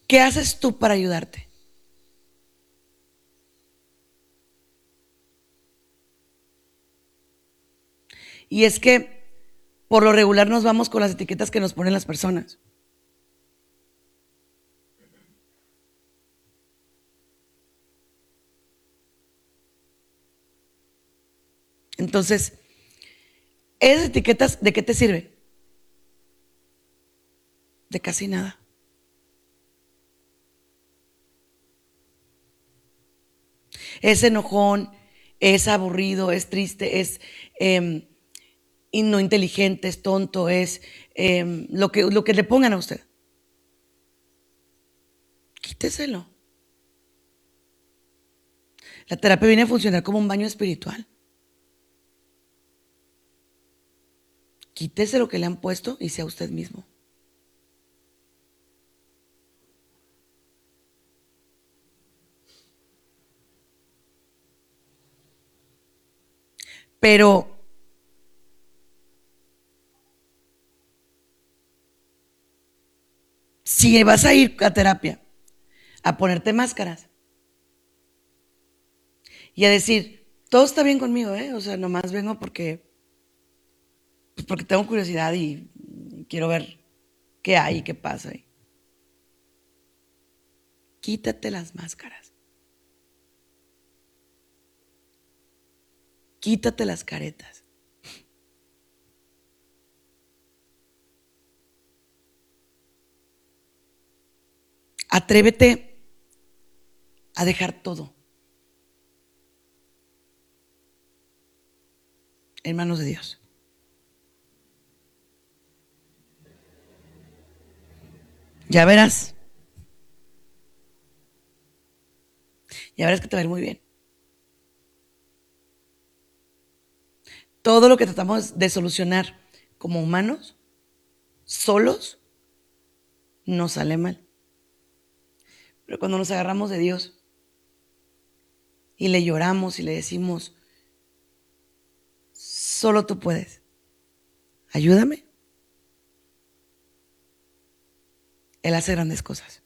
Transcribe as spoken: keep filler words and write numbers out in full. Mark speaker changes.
Speaker 1: ¿Qué haces tú para ayudarte? Y es que por lo regular nos vamos con las etiquetas que nos ponen las personas. Entonces, esas etiquetas, ¿de qué te sirven? De casi nada. Es enojón, es aburrido, es triste, es eh, no inteligente, es tonto, es eh, lo, que, lo que le pongan a usted. Quíteselo. La terapia viene a funcionar como un baño espiritual. Quítese lo que le han puesto y sea usted mismo. Pero si vas a ir a terapia a ponerte máscaras y a decir, todo está bien conmigo, ¿eh? O sea, nomás vengo porque, pues porque tengo curiosidad y, y quiero ver qué hay y qué pasa. Quítate las máscaras. Quítate las caretas. Atrévete a dejar todo en manos de Dios. Ya verás. Ya verás que te va a ir muy bien. Todo lo que tratamos de solucionar como humanos, solos, nos sale mal. Pero cuando nos agarramos de Dios y le lloramos y le decimos, solo tú puedes, ayúdame, Él hace grandes cosas.